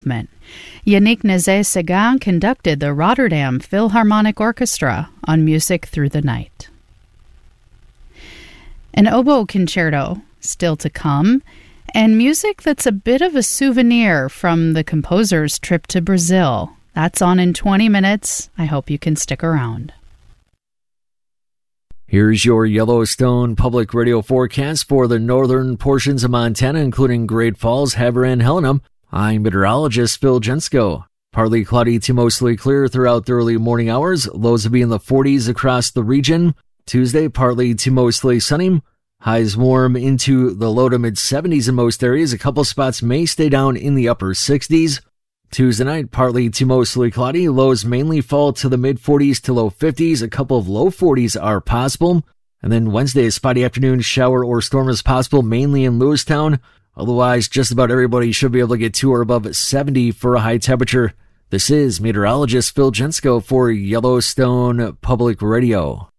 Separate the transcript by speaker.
Speaker 1: movement. Yannick Nézet-Séguin conducted the Rotterdam Philharmonic Orchestra on Music Through the Night. An oboe concerto still to come, and music that's a bit of a souvenir from the composer's trip to Brazil. That's on in 20 minutes. I hope you can stick around.
Speaker 2: Here's your Yellowstone Public Radio forecast for the northern portions of Montana, including Great Falls, Havre, and Helena. I'm meteorologist Phil Jensko. Partly cloudy to mostly clear throughout the early morning hours. Lows will be in the 40s across the region. Tuesday, partly to mostly sunny. Highs warm into the low to mid 70s in most areas. A couple spots may stay down in the upper 60s. Tuesday night, partly to mostly cloudy. Lows mainly fall to the mid 40s to low 50s. A couple of low 40s are possible. And then Wednesday, a spotty afternoon shower or storm is possible, mainly in Lewistown. Otherwise, just about everybody should be able to get to or above 70 for a high temperature. This is meteorologist Phil Jensko for Yellowstone Public Radio.